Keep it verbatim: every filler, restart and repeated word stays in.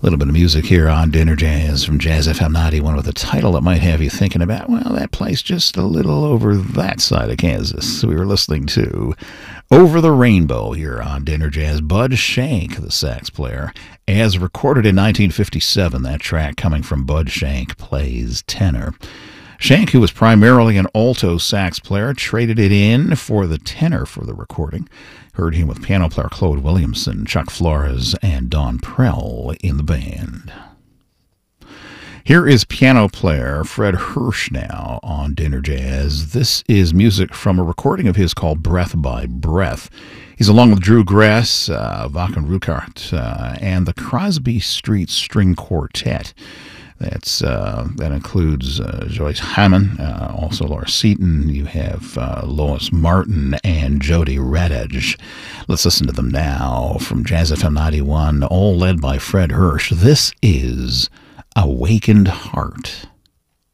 little bit of music here on Dinner Jazz from Jazz F M ninety-one with a title that might have you thinking about, well, that place just a little over that side of Kansas. We were listening to Over the Rainbow here on Dinner Jazz. Bud Shank, the sax player, as recorded in nineteen fifty-seven. That track coming from Bud Shank Plays Tenor. Shank, who was primarily an alto sax player, traded it in for the tenor for the recording. Heard him with piano player Claude Williamson, Chuck Flores, and Don Prell in the band. Here is piano player Fred Hirsch now on Dinner Jazz. This is music from a recording of his called Breath by Breath. He's along with Drew Grass, uh, Vachen Ruckert, uh, and the Crosby Street String Quartet. That's uh, that includes uh, Joyce Hammond, uh, also Laura Seaton. You have uh, Lois Martin and Jody Radage. Let's listen to them now from Jazz F M ninety-one, all led by Fred Hirsch. This is Awakened Heart.